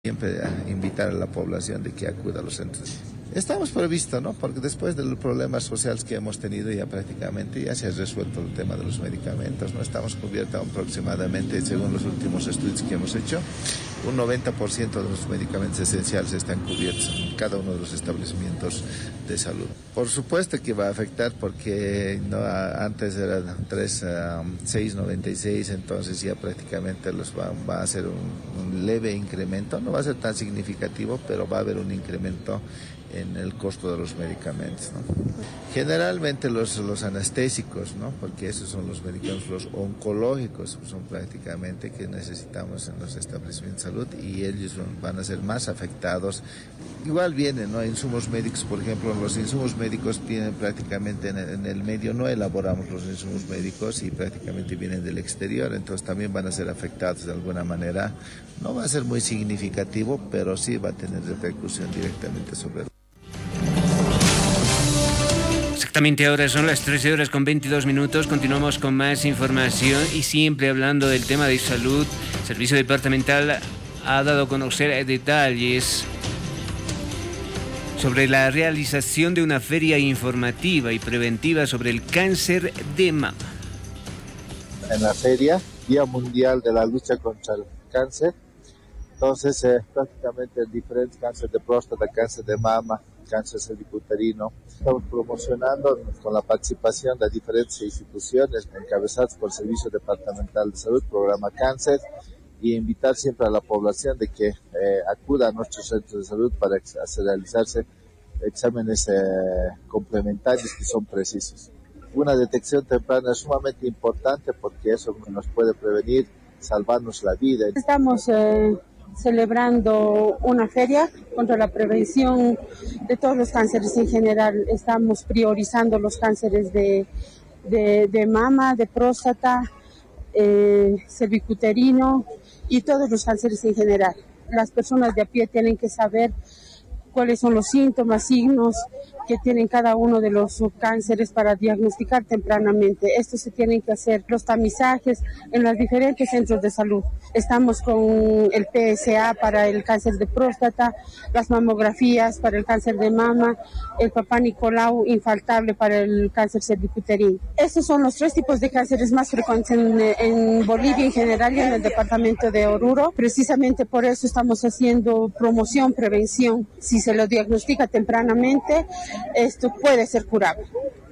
Siempre a invitar a la población de que acuda a los centros. Estamos previstos, ¿no? Porque después de los problemas sociales que hemos tenido ya prácticamente ya se ha resuelto el tema de los medicamentos, ¿no? Estamos cubiertos aproximadamente, según los últimos estudios que hemos hecho, un 90% de los medicamentos esenciales están cubiertos en cada uno de los establecimientos de salud. Por supuesto que va a afectar porque no, antes era 6.96, entonces ya prácticamente va a ser un leve incremento, no va a ser tan significativo, pero va a haber un incremento en el costo de los medicamentos, ¿no? Generalmente los anestésicos, ¿no? Porque esos son los medicamentos, los oncológicos son prácticamente que necesitamos en los establecimientos de salud y ellos van a ser más afectados. Igual vienen, ¿no? Insumos médicos, por ejemplo, los insumos médicos vienen prácticamente en el medio, no elaboramos los insumos médicos y prácticamente vienen del exterior, entonces también van a ser afectados de alguna manera. No va a ser muy significativo, pero sí va a tener repercusión directamente sobre el. Exactamente, ahora son las 13:22. Continuamos con más información y siempre hablando del tema de salud. El Servicio Departamental ha dado a conocer detalles sobre la realización de una feria informativa y preventiva sobre el cáncer de mama. En la feria, Día Mundial de la Lucha contra el Cáncer, entonces prácticamente diferentes cánceres de próstata, cáncer de mama, cáncer cervicuterino. Estamos promocionando con la participación de diferentes instituciones encabezadas por el Servicio Departamental de Salud, Programa Cáncer, y invitar siempre a la población de que acuda a nuestros centros de salud para realizarse exámenes complementarios que son precisos. Una detección temprana es sumamente importante porque eso nos puede prevenir, salvarnos la vida. Estamos celebrando una feria contra la prevención de todos los cánceres en general. Estamos priorizando los cánceres de mama, de próstata, cervicuterino y todos los cánceres en general. Las personas de a pie tienen que saber cuáles son los síntomas, signos que tienen cada uno de los cánceres para diagnosticar tempranamente. Esto se tienen que hacer los tamizajes en los diferentes centros de salud. Estamos con el PSA para el cáncer de próstata, las mamografías para el cáncer de mama, el Papá Nicolau infaltable para el cáncer cervicuterino. Estos son los 3 tipos de cánceres más frecuentes en Bolivia en general y en el departamento de Oruro. Precisamente por eso estamos haciendo promoción, prevención. Si se lo diagnostica tempranamente, esto puede ser curable.